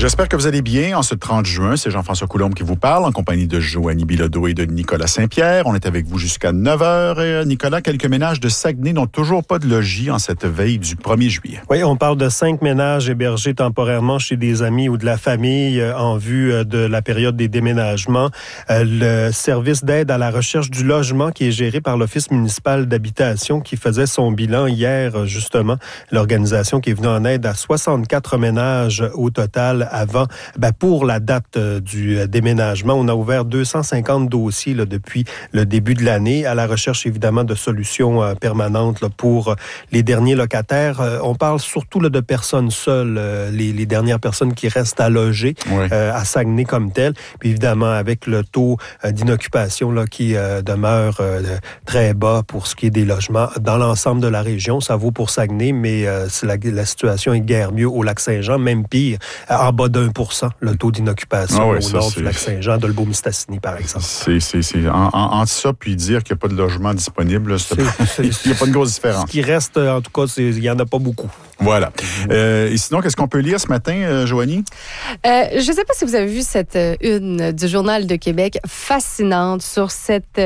J'espère que vous allez bien. En ce 30 juin, c'est Jean-François Coulombe qui vous parle en compagnie de Joanie Bilodeau et de Nicolas Saint-Pierre. On est avec vous jusqu'à 9h. Nicolas, quelques ménages de Saguenay n'ont toujours pas de logis en cette veille du 1er juillet. Oui, on parle de 5 ménages hébergés temporairement chez des amis ou de la famille en vue de la période des déménagements. Le service d'aide à la recherche du logement qui est géré par l'Office municipal d'habitation qui faisait son bilan hier, justement. L'organisation qui est venue en aide à 64 ménages au total avant, pour la date du déménagement. On a ouvert 250 dossiers là, depuis le début de l'année à la recherche, évidemment, de solutions permanentes là, pour les derniers locataires. On parle surtout là, de personnes seules, les dernières personnes qui restent à loger à Saguenay comme tel. Puis évidemment, avec le taux d'inoccupation là, qui demeure très bas pour ce qui est des logements dans l'ensemble de la région. Ça vaut pour Saguenay, mais la situation est guère mieux au Lac-Saint-Jean, même pire, en bas d'1%, le taux d'inoccupation au nord du Lac-Saint-Jean, de Dolbeau-Mistassini, par exemple. Entre ça puis dire qu'il n'y a pas de logement disponible, il n'y a pas de grosse différence. Ce qui reste, en tout cas, il n'y en a pas beaucoup. Voilà. Et sinon, qu'est-ce qu'on peut lire ce matin, Joanie? Je ne sais pas si vous avez vu cette une du Journal de Québec fascinante sur cet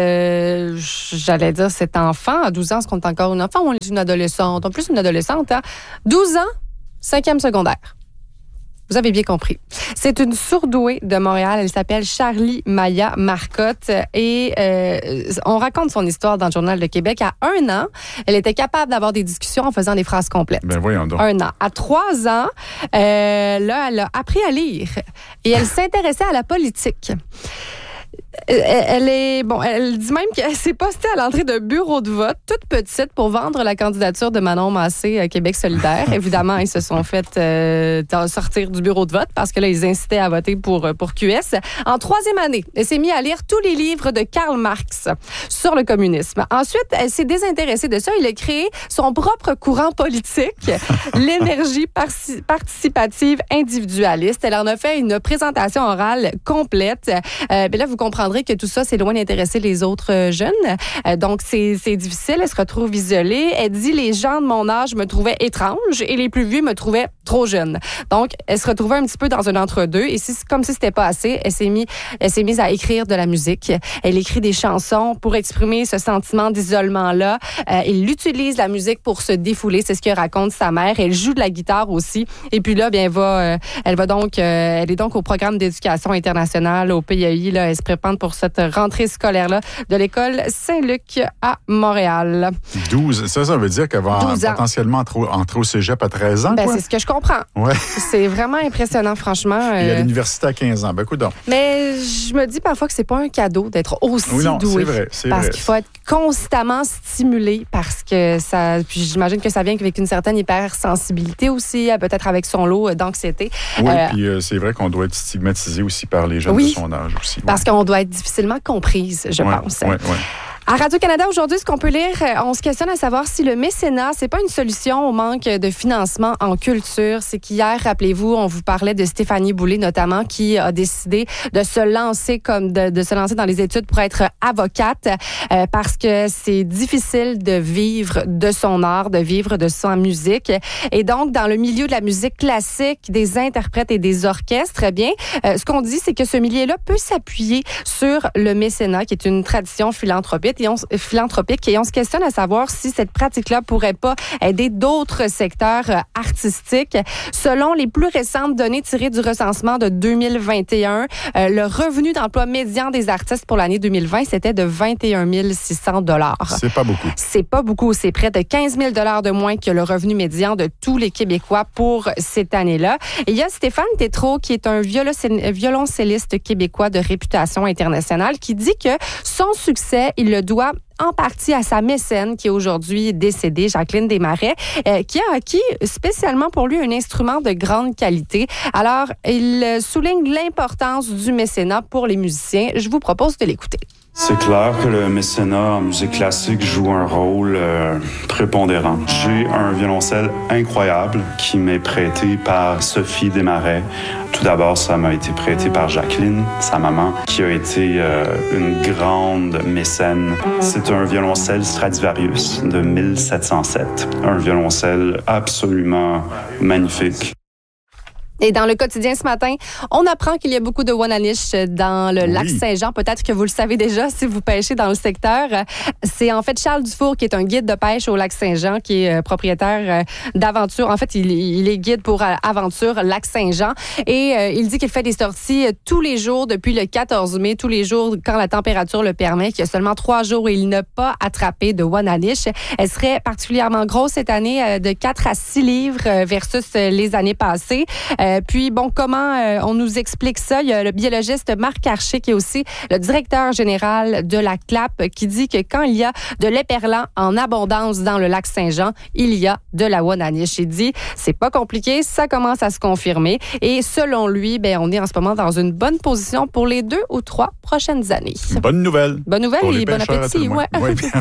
enfant à 12 ans. Est-ce qu'on est encore une enfant ou on est une adolescente? En plus, une adolescente, hein? 12 ans, 5e secondaire. Vous avez bien compris. C'est une surdouée de Montréal. Elle s'appelle Charlie Maya Marcotte et on raconte son histoire dans le Journal de Québec. À 1 an, elle était capable d'avoir des discussions en faisant des phrases complètes. Ben voyons donc. 1 an. À 3 ans, elle a appris à lire et elle s'intéressait à la politique. Elle dit même qu'elle s'est postée à l'entrée d'un bureau de vote, toute petite, pour vendre la candidature de Manon Massé à Québec solidaire. Évidemment, ils se sont fait sortir du bureau de vote parce que là, ils incitaient à voter pour QS. En 3e année, elle s'est mise à lire tous les livres de Karl Marx sur le communisme. Ensuite, elle s'est désintéressée de ça. Elle a créé son propre courant politique, l'énergie participative individualiste. Elle en a fait une présentation orale complète. Là, vous comprendrez que tout ça, c'est loin d'intéresser les autres jeunes. Donc, c'est difficile. Elle se retrouve isolée. Elle dit, les gens de mon âge me trouvaient étrange et les plus vieux me trouvaient trop jeune. Donc, elle se retrouvait un petit peu dans un entre-deux. Et comme si c'était pas assez, elle s'est mise à écrire de la musique. Elle écrit des chansons pour exprimer ce sentiment d'isolement-là. Elle utilise la musique pour se défouler. C'est ce que raconte sa mère. Elle joue de la guitare aussi. Et puis là, elle est donc au programme d'éducation internationale au PAI. Là, elle se prépare pour cette rentrée scolaire-là de l'école Saint-Luc à Montréal. 12, ça veut dire qu'elle va potentiellement entrer au cégep à 13 ans, quoi? C'est ce que je comprends. Ouais. C'est vraiment impressionnant, franchement. Et à l'université à 15 ans. Coudonc. Mais je me dis parfois que c'est pas un cadeau d'être aussi doué. C'est parce vrai. qu'il faut être constamment stimulé parce que ça... Puis j'imagine que ça vient avec une certaine hypersensibilité aussi, peut-être avec son lot d'anxiété. Oui, puis c'est vrai qu'on doit être stigmatisé aussi par les jeunes de son âge aussi. Parce qu'on doit être difficilement comprise, je pense. Oui. À Radio-Canada, aujourd'hui, ce qu'on peut lire, on se questionne à savoir si le mécénat, c'est pas une solution au manque de financement en culture. C'est qu'hier, rappelez-vous, on vous parlait de Stéphanie Boulay, notamment, qui a décidé de se lancer de se lancer dans les études pour être avocate, parce que c'est difficile de vivre de son art, de vivre de sa musique. Et donc, dans le milieu de la musique classique, des interprètes et des orchestres, ce qu'on dit, c'est que ce milieu-là peut s'appuyer sur le mécénat, qui est une tradition philanthropique. Et on se questionne à savoir si cette pratique-là pourrait pas aider d'autres secteurs artistiques. Selon les plus récentes données tirées du recensement de 2021, le revenu d'emploi médian des artistes pour l'année 2020, c'était de 21 600 $. C'est pas beaucoup. C'est pas beaucoup. C'est près de 15 000 $ de moins que le revenu médian de tous les Québécois pour cette année-là. Et il y a Stéphane Tétrault, qui est un violoncelliste québécois de réputation internationale, qui dit que son succès, il le doit en partie à sa mécène qui est aujourd'hui décédée, Jacqueline Desmarais, qui a acquis spécialement pour lui un instrument de grande qualité. Alors, il souligne l'importance du mécénat pour les musiciens. Je vous propose de l'écouter. C'est clair que le mécénat en musique classique joue un rôle prépondérant. J'ai un violoncelle incroyable qui m'est prêté par Sophie Desmarais. Tout d'abord, ça m'a été prêté par Jacqueline, sa maman, qui a été une grande mécène. C'est un violoncelle Stradivarius de 1707. Un violoncelle absolument magnifique. Et dans le quotidien ce matin, on apprend qu'il y a beaucoup de Wananiche dans le lac Saint-Jean. Peut-être que vous le savez déjà si vous pêchez dans le secteur. C'est en fait Charles Dufour qui est un guide de pêche au lac Saint-Jean, qui est propriétaire d'Aventure. En fait, il est guide pour Aventure Lac Saint-Jean. Et il dit qu'il fait des sorties tous les jours depuis le 14 mai, tous les jours quand la température le permet, qu'il y a seulement 3 jours où il n'a pas attrapé de Wananiche. Elle serait particulièrement grosse cette année, de 4 à 6 livres versus les années passées. Puis, bon, comment on nous explique ça? Il y a le biologiste Marc Archer, qui est aussi le directeur général de la CLAP, qui dit que quand il y a de l'éperlan en abondance dans le lac Saint-Jean, il y a de la Wananiche. Il dit, c'est pas compliqué, ça commence à se confirmer. Et selon lui, on est en ce moment dans une bonne position pour les 2 ou 3 prochaines années. Bonne nouvelle. Bonne nouvelle et bon appétit. Ouais. Oui, bien.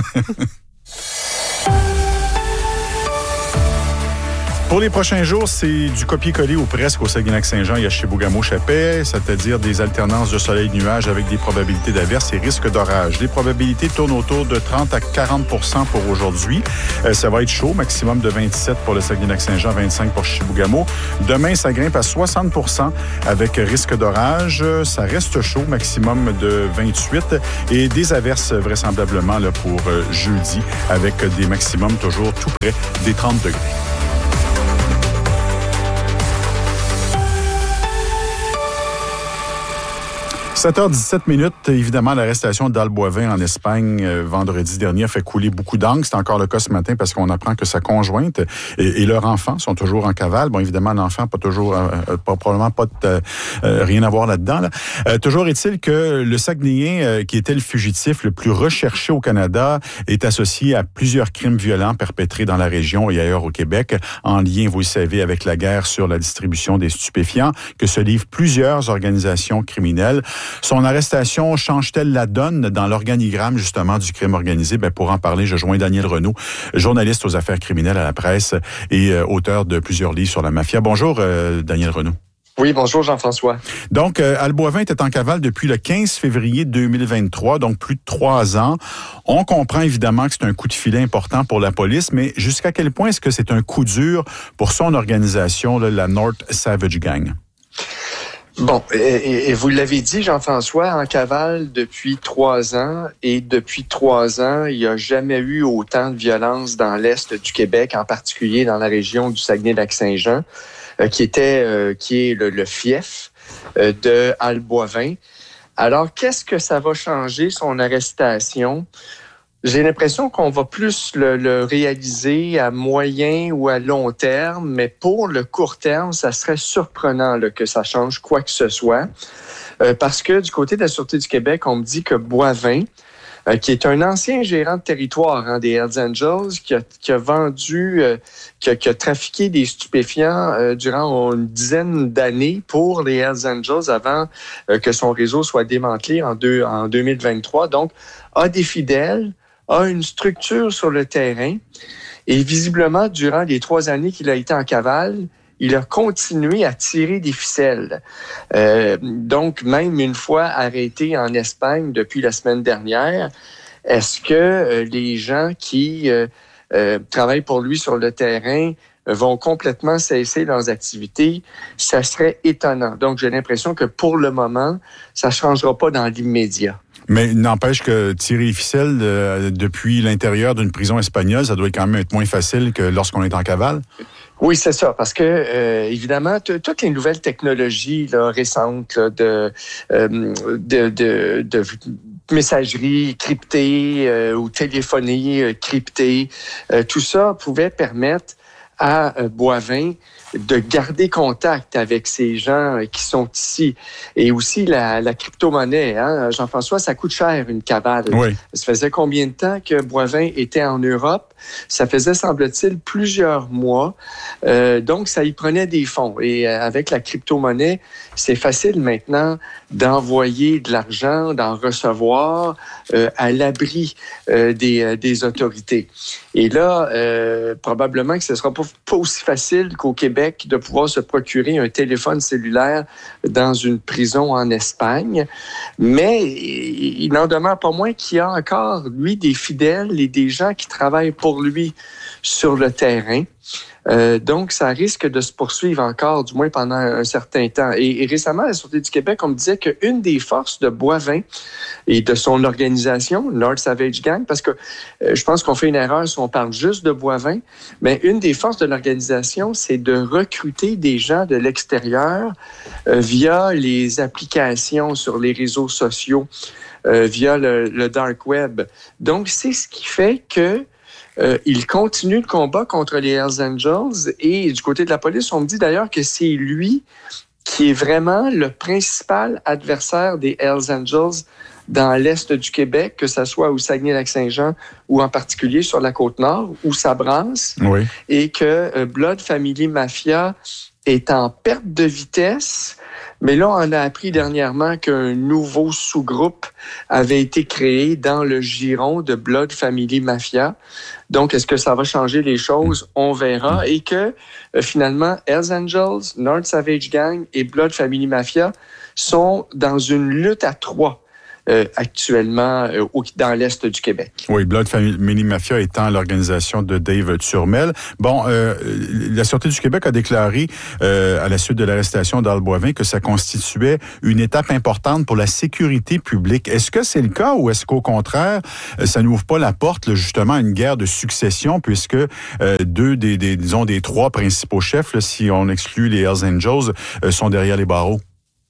Pour les prochains jours, c'est du copier-coller ou presque au Saguenay-Lac-Saint-Jean et à Chibougamau-Chapais, c'est-à-dire des alternances de soleil-nuages avec des probabilités d'averses et risques d'orage. Les probabilités tournent autour de 30 à 40 % pour aujourd'hui. Ça va être chaud, maximum de 27 pour le Saguenay-Lac-Saint-Jean, 25 pour Chibougamau. Demain, ça grimpe à 60 % avec risque d'orage. Ça reste chaud, maximum de 28 et des averses vraisemblablement là, pour jeudi avec des maximums toujours tout près des 30 degrés. 7h17, évidemment, l'arrestation d'Al Boivin en Espagne vendredi dernier a fait couler beaucoup d'encre. C'est encore le cas ce matin parce qu'on apprend que sa conjointe et leur enfant sont toujours en cavale. Bon, évidemment, l'enfant probablement pas rien à voir là-dedans. Là. Toujours est-il que le Saguenayen, qui était le fugitif le plus recherché au Canada, est associé à plusieurs crimes violents perpétrés dans la région et ailleurs au Québec, en lien, vous le savez, avec la guerre sur la distribution des stupéfiants que se livrent plusieurs organisations criminelles. Son arrestation change-t-elle la donne dans l'organigramme, justement, du crime organisé? Pour en parler, je joins Daniel Renaud, journaliste aux affaires criminelles à la presse et auteur de plusieurs livres sur la mafia. Bonjour, Daniel Renaud. Oui, bonjour Jean-François. Donc, Al Boivin était en cavale depuis le 15 février 2023, donc plus de 3 ans. On comprend évidemment que c'est un coup de filet important pour la police, mais jusqu'à quel point est-ce que c'est un coup dur pour son organisation, là, la North Savage Gang? Bon, et vous l'avez dit, Jean-François, en cavale depuis 3 ans, et depuis 3 ans, il n'y a jamais eu autant de violence dans l'Est du Québec, en particulier dans la région du Saguenay-Lac-Saint-Jean, qui est le fief de Al Boivin. Alors, qu'est-ce que ça va changer, son arrestation? J'ai l'impression qu'on va plus le réaliser à moyen ou à long terme, mais pour le court terme, ça serait surprenant là, que ça change quoi que ce soit. Parce que du côté de la Sûreté du Québec, on me dit que Boivin, qui est un ancien gérant de territoire des Hells Angels, qui a vendu, qui a trafiqué des stupéfiants durant une dizaine d'années pour les Hells Angels avant que son réseau soit démantelé en 2023. Donc, a des fidèles, a une structure sur le terrain et visiblement, durant les 3 années qu'il a été en cavale, il a continué à tirer des ficelles. Donc, même une fois arrêté en Espagne depuis la semaine dernière, est-ce que les gens qui travaillent pour lui sur le terrain vont complètement cesser leurs activités? Ça serait étonnant. Donc, j'ai l'impression que pour le moment, ça ne changera pas dans l'immédiat. Mais il n'empêche que tirer les ficelles depuis l'intérieur d'une prison espagnole, ça doit quand même être moins facile que lorsqu'on est en cavale. Oui, c'est ça, parce que évidemment, toutes les nouvelles technologies là, récentes là, de messagerie cryptée ou téléphonie cryptée, tout ça pouvait permettre à Boivin de garder contact avec ces gens qui sont ici. Et aussi la crypto-monnaie, hein, Jean-François, ça coûte cher une cavale. Oui. Ça faisait combien de temps que Boivin était en Europe? Ça faisait, semble-t-il, plusieurs mois. Donc, ça y prenait des fonds. Et avec la crypto-monnaie, c'est facile maintenant d'envoyer de l'argent, d'en recevoir à l'abri des autorités. Et là, probablement que ce ne sera pas aussi facile qu'au Québec de pouvoir se procurer un téléphone cellulaire dans une prison en Espagne. Mais il n'en demeure pas moins qu'il y a encore, lui, des fidèles et des gens qui travaillent pour lui sur le terrain. Donc, ça risque de se poursuivre encore, du moins pendant un certain temps. Et récemment, à la Sûreté du Québec, on me disait qu'une des forces de Boivin et de son organisation, North Savage Gang, parce que je pense qu'on fait une erreur si on parle juste de Boivin, mais une des forces de l'organisation, c'est de recruter des gens de l'extérieur via les applications sur les réseaux sociaux, via le dark web. Donc, c'est ce qui fait que il continue le combat contre les Hells Angels et du côté de la police, on me dit d'ailleurs que c'est lui qui est vraiment le principal adversaire des Hells Angels dans l'est du Québec, que ce soit au Saguenay-Lac-Saint-Jean ou en particulier sur la Côte-Nord, où ça brasse, oui. Et que Blood Family Mafia est en perte de vitesse. Mais là, on a appris dernièrement qu'un nouveau sous-groupe avait été créé dans le giron de Blood Family Mafia. Donc, est-ce que ça va changer les choses? On verra. Et que, finalement, Hells Angels, North Savage Gang et Blood Family Mafia sont dans une lutte à trois. Actuellement dans l'est du Québec. Oui, Blood Family Mafia étant l'organisation de Dave Turmel. Bon, la Sûreté du Québec a déclaré à la suite de l'arrestation d'Al Boivin que ça constituait une étape importante pour la sécurité publique. Est-ce que c'est le cas ou est-ce qu'au contraire, ça n'ouvre pas la porte là, justement à une guerre de succession puisque deux des trois principaux chefs, là, si on exclut les Hells Angels, sont derrière les barreaux?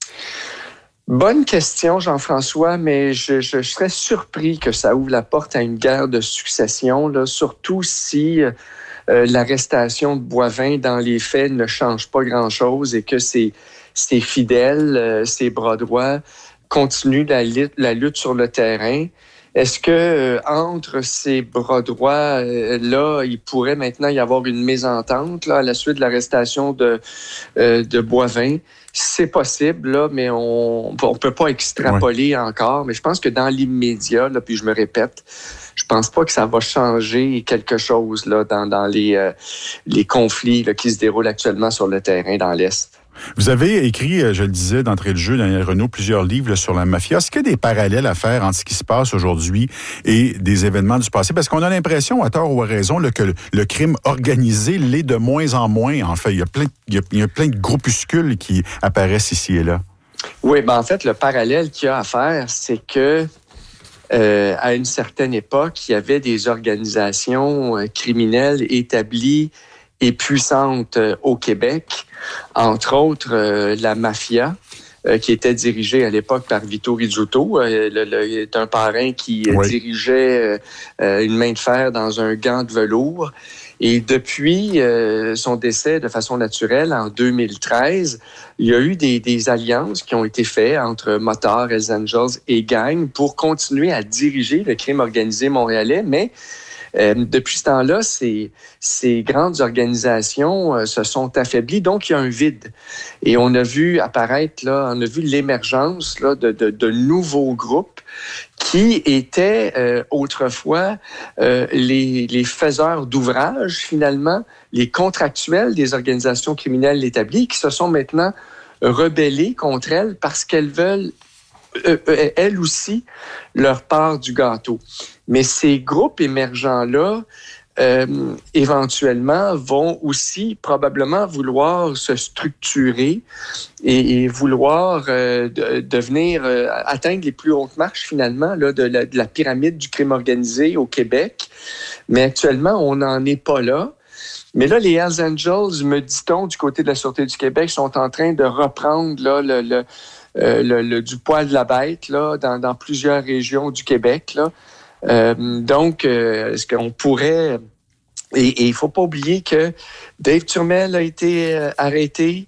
Bonne question, Jean-François, mais je serais surpris que ça ouvre la porte à une guerre de succession, là, surtout si l'arrestation de Boivin, dans les faits, ne change pas grand-chose et que ses fidèles, ses bras droits, continuent la lutte sur le terrain. Est-ce que entre ces bras droits là, il pourrait maintenant y avoir une mésentente là, à la suite de l'arrestation de Boivin? C'est possible, là, mais on peut pas extrapoler encore. Mais je pense que dans l'immédiat, là, puis je me répète, je pense pas que ça va changer quelque chose là dans les conflits là, qui se déroulent actuellement sur le terrain dans l'Est. Vous avez écrit, je le disais, d'entrée de jeu, Daniel Renaud, plusieurs livres là, sur la mafia. Est-ce qu'il y a des parallèles à faire entre ce qui se passe aujourd'hui et des événements du passé? Parce qu'on a l'impression, à tort ou à raison, là, que le crime organisé l'est de moins en moins. En fait, il y a plein de groupuscules qui apparaissent ici et là. Oui, ben en fait, le parallèle qu'il y a à faire, c'est que à une certaine époque, il y avait des organisations criminelles établies et puissantes au Québec, entre autres la mafia, qui était dirigée à l'époque par Vito Rizzuto, est un parrain qui dirigeait une main de fer dans un gant de velours. Et depuis son décès de façon naturelle en 2013, il y a eu des alliances qui ont été faites entre motards, Hells Angels et gangs pour continuer à diriger le crime organisé montréalais, mais depuis ce temps-là, ces grandes organisations se sont affaiblies, donc il y a un vide. Et on a vu apparaître, là, on a vu l'émergence là, de nouveaux groupes qui étaient autrefois les faiseurs d'ouvrages, finalement, les contractuels des organisations criminelles établies, qui se sont maintenant rebellés contre elles parce qu'elles veulent elles aussi, leur part du gâteau. Mais ces groupes émergents-là, éventuellement, vont aussi probablement vouloir se structurer et vouloir devenir atteindre les plus hautes marches, finalement, là, de la pyramide du crime organisé au Québec. Mais actuellement, on n'en est pas là. Mais là, les Hells Angels, me dit-on, du côté de la Sûreté du Québec, sont en train de reprendre là, du poil de la bête là, dans plusieurs régions du Québec. Là. Donc, est-ce qu'on pourrait... Et il ne faut pas oublier que Dave Turmel a été arrêté.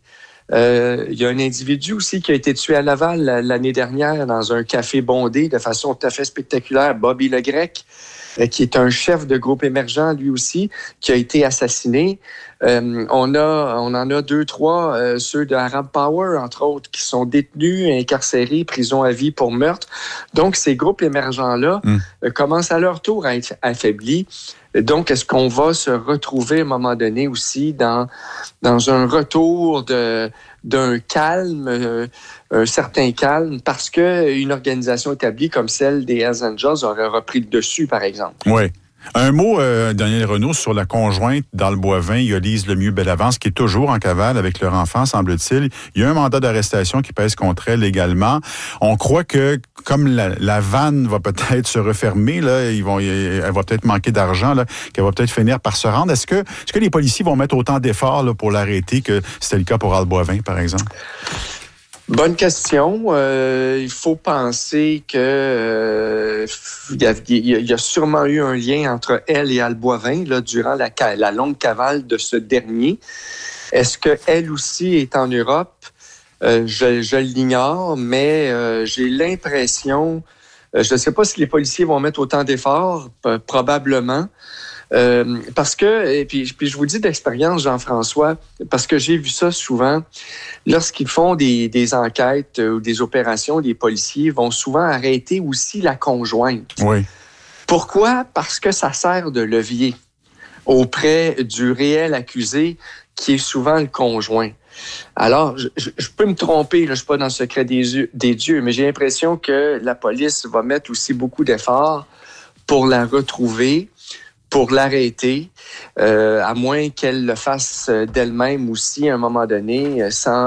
Il y a un individu aussi qui a été tué à Laval l'année dernière dans un café bondé de façon tout à fait spectaculaire, Bobby Le Grec, qui est un chef de groupe émergent lui aussi, qui a été assassiné. On en a 2-3, ceux de Arab Power, entre autres, qui sont détenus, incarcérés, prison à vie pour meurtre. Donc, ces groupes émergents-là commencent à leur tour à être affaiblis. Donc, est-ce qu'on va se retrouver à un moment donné aussi dans un retour d'un calme, un certain calme, parce qu'une organisation établie comme celle des Hells Angels aurait repris le dessus, par exemple? Oui. Un mot, Daniel Renaud, sur la conjointe dans le Bois-Vin, il y a Lise Lemieux-Bellavance, qui est toujours en cavale avec leur enfant, semble-t-il. Il y a un mandat d'arrestation qui pèse contre elle également. On croit que, comme la vanne va peut-être se refermer, là, elle va peut-être manquer d'argent, là, qu'elle va peut-être finir par se rendre. Est-ce que les policiers vont mettre autant d'efforts là, pour l'arrêter que c'était le cas pour Al Boivin, par exemple? Bonne question. Il faut penser que il y a sûrement eu un lien entre elle et Al Boivin là, durant la longue cavale de ce dernier. Est-ce qu'elle aussi est en Europe? Je l'ignore, mais j'ai l'impression, je ne sais pas si les policiers vont mettre autant d'efforts, probablement. Parce que, et puis je vous dis d'expérience, Jean-François, parce que j'ai vu ça souvent, lorsqu'ils font des enquêtes ou des opérations, les policiers vont souvent arrêter aussi la conjointe. Oui. Pourquoi? Parce que ça sert de levier auprès du réel accusé, qui est souvent le conjoint. Alors, je peux me tromper, là, je ne suis pas dans le secret des dieux, mais j'ai l'impression que la police va mettre aussi beaucoup d'efforts pour la retrouver, pour l'arrêter, à moins qu'elle le fasse d'elle-même aussi à un moment donné,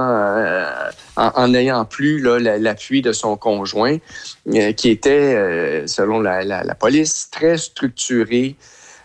en n'ayant plus là, l'appui de son conjoint, qui était, selon la police, très structuré.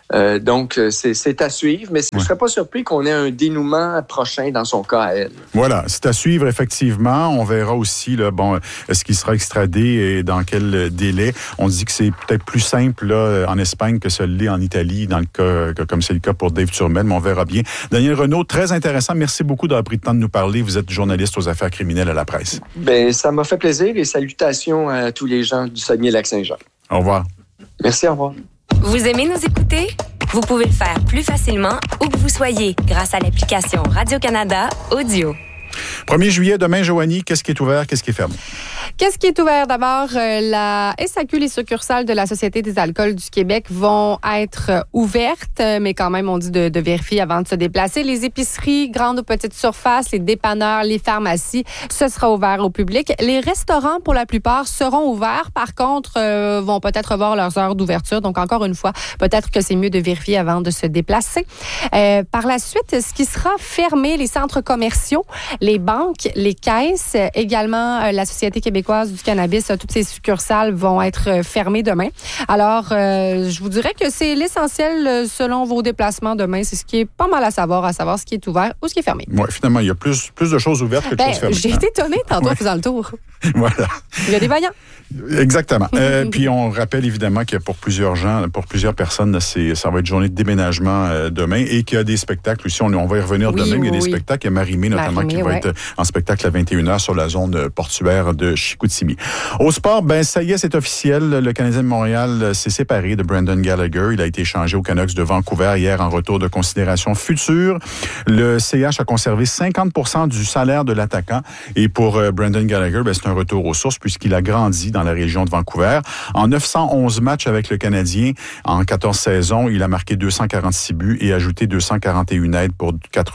Donc, c'est à suivre, mais je ne serais pas surpris qu'on ait un dénouement prochain dans son cas à elle. Voilà, c'est à suivre, effectivement. On verra aussi, là, est-ce qu'il sera extradé et dans quel délai. On dit que c'est peut-être plus simple là, en Espagne que ce l'est en Italie, dans le cas, comme c'est le cas pour Dave Turmel, mais on verra bien. Daniel Renaud, très intéressant. Merci beaucoup d'avoir pris le temps de nous parler. Vous êtes journaliste aux affaires criminelles à la presse. Bien, ça m'a fait plaisir et salutations à tous les gens du Saguenay-Lac-Saint-Jean. Au revoir. Merci, au revoir. Vous aimez nous écouter? Vous pouvez le faire plus facilement où que vous soyez grâce à l'application Radio-Canada Audio. 1er juillet, demain, Joanie, qu'est-ce qui est ouvert, qu'est-ce qui est fermé? Qu'est-ce qui est ouvert? D'abord, la SAQ, les succursales de la Société des alcools du Québec vont être ouvertes, mais quand même, on dit de vérifier avant de se déplacer. Les épiceries, grandes ou petites surfaces, les dépanneurs, les pharmacies, ce sera ouvert au public. Les restaurants, pour la plupart, seront ouverts. Par contre, vont peut-être revoir leurs heures d'ouverture. Donc, encore une fois, peut-être que c'est mieux de vérifier avant de se déplacer. Par la suite, ce qui sera fermé, les centres commerciaux, les banques, les caisses, également la Société québécoise du cannabis, toutes ces succursales vont être fermées demain. Alors, je vous dirais que c'est l'essentiel selon vos déplacements demain. C'est ce qui est pas mal à savoir ce qui est ouvert ou ce qui est fermé. Oui, finalement, il y a plus de choses ouvertes que de choses fermées. J'ai été étonnée tantôt en faisant le tour. Voilà. Il y a des vaillants. Exactement. Puis on rappelle évidemment que pour plusieurs personnes, ça va être journée de déménagement demain et qu'il y a des spectacles aussi. On va y revenir demain. Il y a des spectacles. Il y a Marie-Mé notamment qui va être en spectacle à 21h sur la zone portuaire de Chicoutimi. Au sport, ça y est, c'est officiel. Le Canadien de Montréal s'est séparé de Brendan Gallagher. Il a été échangé aux Canucks de Vancouver hier en retour de considération future. Le CH a conservé 50% du salaire de l'attaquant. Et pour Brendan Gallagher, c'est un retour aux sources puisqu'il a grandi dans la région de Vancouver. En 911 matchs avec le Canadien, en 14 saisons, il a marqué 246 buts et ajouté 241 aides pour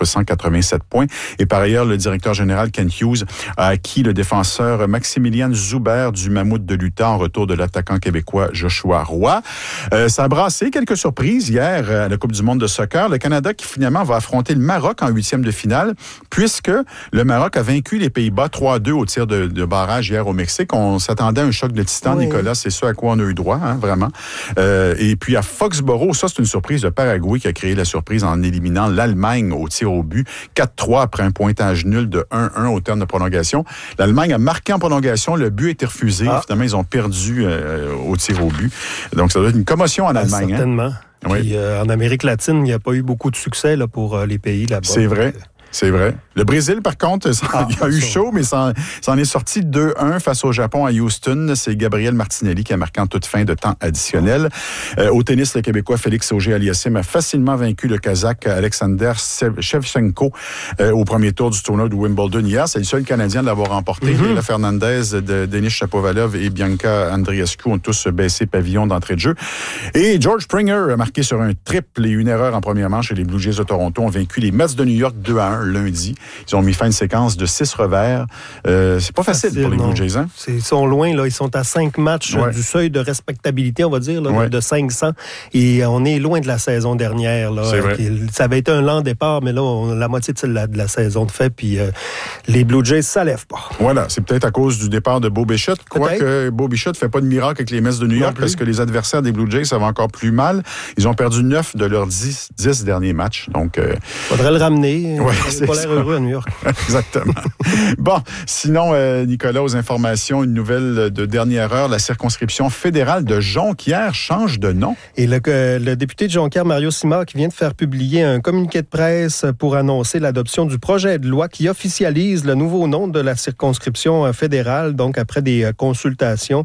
487 points. Et par ailleurs, le directeur général Kent Hughes a acquis le défenseur Maximilian Zuber du Mammouth de l'Utah en retour de l'attaquant québécois Joshua Roy. Ça a brassé quelques surprises hier à la Coupe du monde de soccer. Le Canada qui finalement va affronter le Maroc en 8e de finale puisque le Maroc a vaincu les Pays-Bas 3-2 au tir de barrage hier au Mexique. On s'attendait à un choc de titan, oui. Nicolas, c'est ce à quoi on a eu droit, vraiment. Et puis à Foxborough, ça c'est une surprise de Paraguay qui a créé la surprise en éliminant l'Allemagne au tir au but 4-3 après un pointage nul de 1-1 au terme de prolongation. L'Allemagne a marqué en prolongation, le but a été refusé. Finalement, ils ont perdu au tir au but. Donc ça doit être une commotion en Allemagne. Certainement. Hein? Oui. Puis, en Amérique latine, il n'y a pas eu beaucoup de succès là, pour les pays là-bas. C'est vrai. C'est vrai. Le Brésil, par contre, il a eu chaud, mais ça en est sorti 2-1 face au Japon à Houston. C'est Gabriel Martinelli qui a marqué en toute fin de temps additionnel. Au tennis, le Québécois Félix Auger-Aliassime a facilement vaincu le Kazakh Alexander Shevchenko au premier tour du tournoi de Wimbledon hier. C'est le seul Canadien de l'avoir remporté. Leila Fernandez, Denis Shapovalov et Bianca Andreescu ont tous baissé pavillon d'entrée de jeu. Et George Springer a marqué sur un triple et une erreur en première manche et les Blue Jays de Toronto ont vaincu les Mets de New York 2-1 lundi. Ils ont mis fin à une séquence de 6 revers. C'est pas facile pour les Blue Jays, hein? Ils sont loin, là. Ils sont à 5 matchs du seuil de respectabilité, on va dire, là, de 500. Et on est loin de la saison dernière, là. C'est vrai. Ça avait été un lent départ, mais là, on a la moitié de la saison de fait, puis les Blue Jays, ça lève pas. Voilà, c'est peut-être à cause du départ de Bo Bichette, quoique Bo Bichette fait pas de miracle avec les Mets de New York, parce que les adversaires des Blue Jays, ça va encore plus mal. Ils ont perdu 9 de leurs 10 derniers matchs. Donc, faudrait le ramener. Ouais, il n'a pas l'air heureux à New York. Exactement. Bon, sinon, Nicolas, aux informations, une nouvelle de dernière heure, la circonscription fédérale de Jonquière change de nom. Et le député de Jonquière, Mario Simard, qui vient de faire publier un communiqué de presse pour annoncer l'adoption du projet de loi qui officialise le nouveau nom de la circonscription fédérale, donc après des consultations.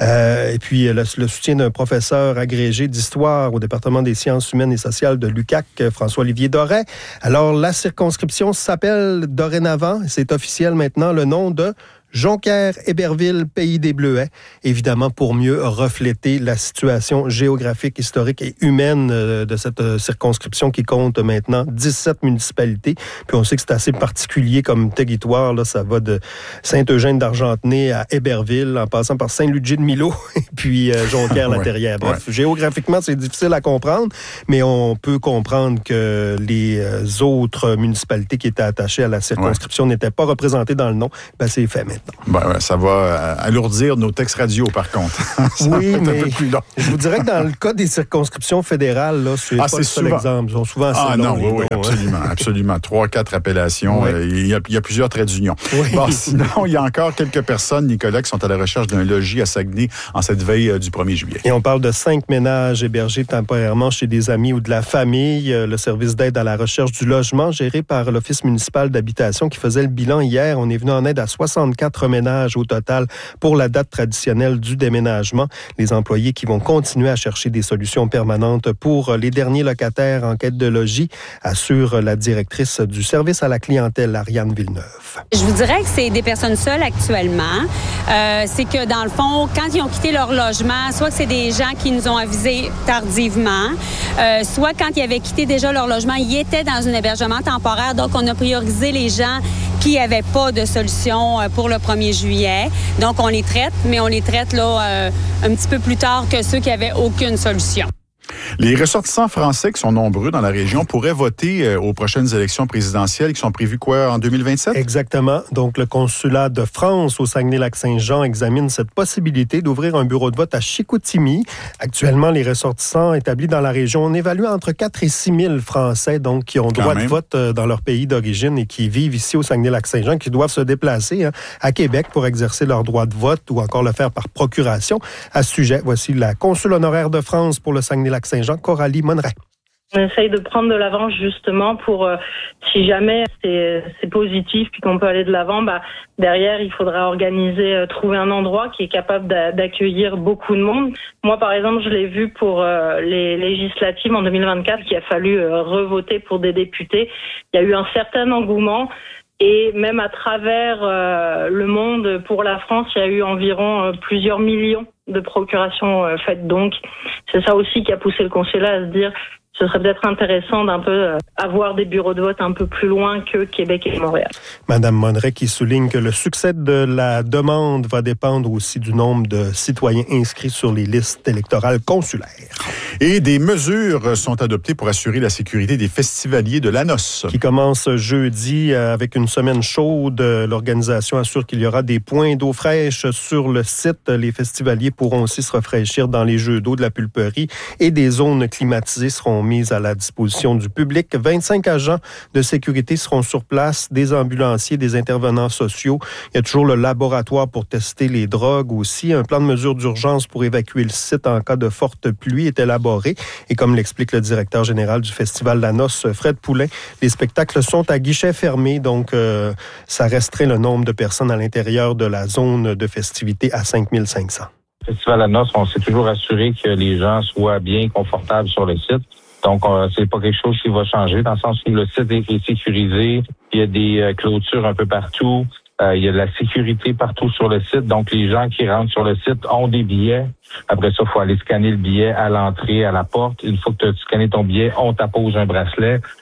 Et puis, le soutien d'un professeur agrégé d'histoire au département des sciences humaines et sociales de l'UQAC, François-Olivier Doré. Alors, la circonscription s'appelle dorénavant, c'est officiel maintenant, le nom de Jonquière-Héberville, Pays des Bleuets, évidemment pour mieux refléter la situation géographique, historique et humaine de cette circonscription qui compte maintenant 17 municipalités. Puis on sait que c'est assez particulier comme territoire, là, ça va de Saint-Eugène d'Argentenay à Héberville, en passant par Saint-Ludger-de-Milo et puis Jonquière-la-Terrière. Bref, géographiquement, c'est difficile à comprendre, mais on peut comprendre que les autres municipalités qui étaient attachées à la circonscription n'étaient pas représentées dans le nom. Ben, c'est fait maintenant. Ben, ça va alourdir nos textes radio, par contre. Oui, mais un peu plus long. Je vous dirais que dans le cas des circonscriptions fédérales, là, c'est pas le seul exemple. Ils sont souvent assez longs. Oui, absolument, absolument. 3-4 appellations. Oui. Il y a plusieurs traits d'union. Oui. Bon, sinon, il y a encore quelques personnes, Nicolas, qui sont à la recherche d'un logis à Saguenay en cette veille du 1er juillet. Et on parle de 5 ménages hébergés temporairement chez des amis ou de la famille. Le service d'aide à la recherche du logement géré par l'Office municipal d'habitation qui faisait le bilan hier. On est venu en aide à 64 ménages au total pour la date traditionnelle du déménagement. Les employés qui vont continuer à chercher des solutions permanentes pour les derniers locataires en quête de logis, assure la directrice du service à la clientèle, Ariane Villeneuve. Je vous dirais que c'est des personnes seules actuellement. C'est que dans le fond, quand ils ont quitté leur logement, soit que c'est des gens qui nous ont avisés tardivement, soit quand ils avaient quitté déjà leur logement, ils étaient dans un hébergement temporaire. Donc, on a priorisé les gens qui n'avaient pas de solution pour le 1er juillet. Donc, on les traite, mais on les traite là un petit peu plus tard que ceux qui n'avaient aucune solution. Les ressortissants français qui sont nombreux dans la région pourraient voter aux prochaines élections présidentielles qui sont prévues en 2027? Exactement. Donc, le consulat de France au Saguenay-Lac-Saint-Jean examine cette possibilité d'ouvrir un bureau de vote à Chicoutimi. Actuellement, les ressortissants établis dans la région, on évalue entre 4 et 6 000 Français donc, qui ont droit de vote dans leur pays d'origine et qui vivent ici au Saguenay-Lac-Saint-Jean, qui doivent se déplacer à Québec pour exercer leur droit de vote ou encore le faire par procuration. À ce sujet, voici la consul honoraire de France pour le Saguenay-Lac-Saint-Jean, Coralie Monneray. On essaye de prendre de l'avance justement pour, si jamais c'est positif puis qu'on peut aller de l'avant, derrière, il faudra organiser, trouver un endroit qui est capable d'accueillir beaucoup de monde. Moi, par exemple, je l'ai vu pour les législatives en 2024, qu'il a fallu revoter pour des députés. Il y a eu un certain engouement. Et même à travers le monde, pour la France, il y a eu environ plusieurs millions de procurations faites. Donc, c'est ça aussi qui a poussé le consulat à se dire ce serait peut-être intéressant d'un peu avoir des bureaux de vote un peu plus loin que Québec et Montréal. Madame Monneray qui souligne que le succès de la demande va dépendre aussi du nombre de citoyens inscrits sur les listes électorales consulaires. Et des mesures sont adoptées pour assurer la sécurité des festivaliers de l'ANOS. Qui commence jeudi avec une semaine chaude. L'organisation assure qu'il y aura des points d'eau fraîche sur le site. Les festivaliers pourront aussi se rafraîchir dans les jeux d'eau de la pulperie et des zones climatisées seront mises à la disposition du public. 25 agents de sécurité seront sur place, des ambulanciers, des intervenants sociaux. Il y a toujours le laboratoire pour tester les drogues aussi. Un plan de mesure d'urgence pour évacuer le site en cas de forte pluie est élaboré. Et comme l'explique le directeur général du Festival Lanos, Fred Poulain, les spectacles sont à guichet fermé, donc ça restreint le nombre de personnes à l'intérieur de la zone de festivité à 5500. Le Festival Lanos, on s'est toujours assuré que les gens soient bien confortables sur le site. Donc, c'est pas quelque chose qui va changer, dans le sens où le site est sécurisé. Il y a des clôtures un peu partout. Il y a de la sécurité partout sur le site. Donc, les gens qui rentrent sur le site ont des billets. Après ça, il faut aller scanner le billet à l'entrée, à la porte. Une fois que tu as scanné ton billet, on t'appose un bracelet.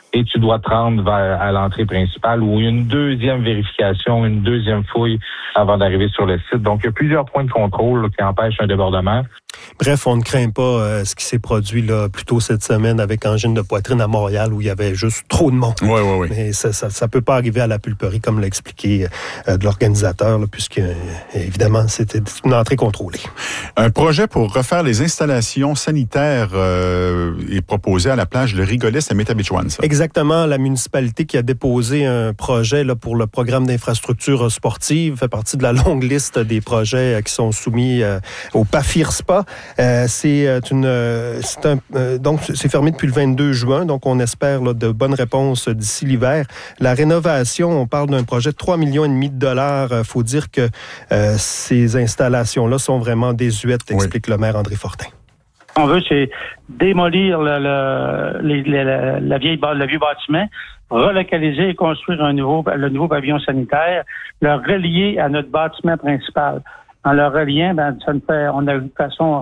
et tu dois te rendre à l'entrée principale ou une deuxième vérification, une deuxième fouille avant d'arriver sur le site. Donc, il y a plusieurs points de contrôle là, qui empêchent un débordement. Bref, on ne craint pas ce qui s'est produit là, plus tôt cette semaine avec angine de poitrine à Montréal où il y avait juste trop de monde. Oui. Mais ça peut pas arriver à la pulperie comme l'a expliqué de l'organisateur, là, puisque évidemment, c'était une entrée contrôlée. Un projet pour refaire les installations sanitaires est proposé à la plage Le Rigolette à Métabetchouan. Exactement. La municipalité qui a déposé un projet là, pour le programme d'infrastructure sportive fait partie de la longue liste des projets qui sont soumis au PAFIRSPA. Donc, c'est fermé depuis le 22 juin, donc on espère là, de bonnes réponses d'ici l'hiver. La rénovation, on parle d'un projet de 3,5 millions de dollars. Faut dire que ces installations-là sont vraiment désuètes, explique le maire André Fortin. On veut, c'est démolir le vieux bâtiment, relocaliser et construire le nouveau pavillon sanitaire, le relier à notre bâtiment principal. En le reliant, on a une façon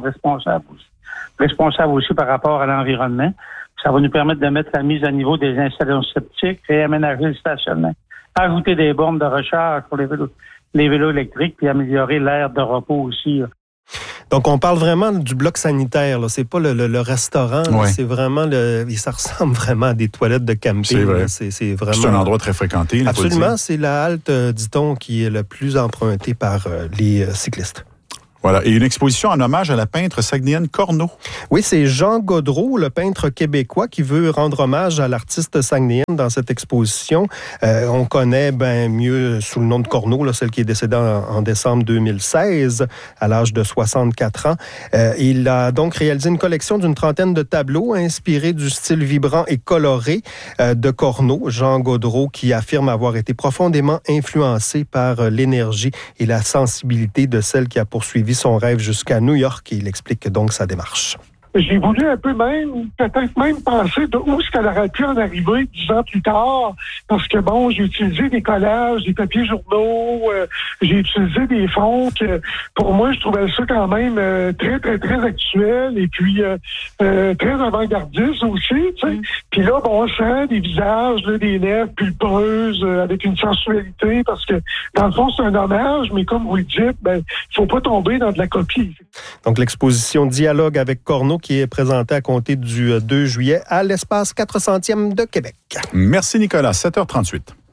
responsable aussi par rapport à l'environnement. Ça va nous permettre de mettre la mise à niveau des installations septiques, réaménager le stationnement, ajouter des bornes de recharge pour les vélos électriques, puis améliorer l'aire de repos aussi. Donc, on parle vraiment du bloc sanitaire. Là. C'est pas le restaurant. Ouais. C'est vraiment ça ressemble vraiment à des toilettes de camping. C'est vrai. C'est vraiment. C'est un endroit très fréquenté. Là, absolument. C'est la halte, dit-on, qui est le plus empruntée par les cyclistes. Voilà. Et une exposition en hommage à la peintre saguenayenne Corneau. Oui, c'est Jean Gaudreau, le peintre québécois, qui veut rendre hommage à l'artiste saguenayenne dans cette exposition. On connaît mieux sous le nom de Corneau, là, celle qui est décédée en décembre 2016, à l'âge de 64 ans. Il a donc réalisé une collection d'une trentaine de tableaux inspirés du style vibrant et coloré de Corneau. Jean Gaudreau, qui affirme avoir été profondément influencé par l'énergie et la sensibilité de celle qui a poursuivi son rêve jusqu'à New York. Et il explique donc sa démarche. J'ai voulu un peu peut-être même penser de où est-ce qu'elle aurait pu en arriver 10 ans plus tard, parce que j'ai utilisé des collages, des papiers journaux, j'ai utilisé des fonds que, pour moi, je trouvais ça quand même très, très, très actuel et puis très avant-gardiste aussi, tu sais. Puis là, on sent des visages, là, des lèvres pulpeuses, avec une sensualité, parce que, dans le fond, c'est un hommage, mais comme vous le dites, il faut pas tomber dans de la copie. Donc, l'exposition Dialogue avec Corneau qui est présentée à compter du 2 juillet à l'espace 400e de Québec. Merci Nicolas, 7h38.